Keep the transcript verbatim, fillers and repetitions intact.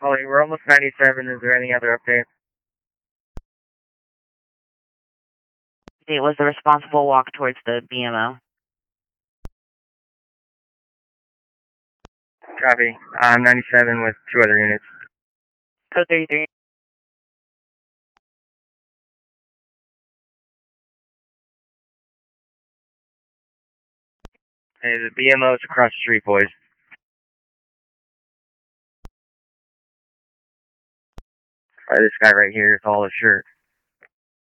Holly, we're almost ninety-seven. Is there any other update? It was the responsible walk towards the B M O. Copy. I'm ninety-seven with two other units. Code thirty-three. Hey, the B M O's across the street, boys. Try this guy right here with all his shirt.